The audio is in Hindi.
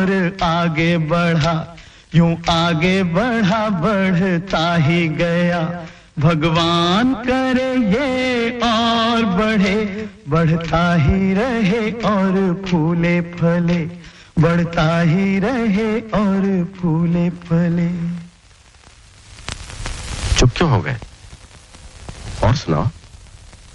और आगे बढ़ा, यूं आगे बढ़ा बढ़ता ही गया। भगवान करे ये और बढ़े, बढ़ता ही रहे और फूले फले, बढ़ता ही रहे और फूले फले। चुप क्यों हो गए? और सुनाओ।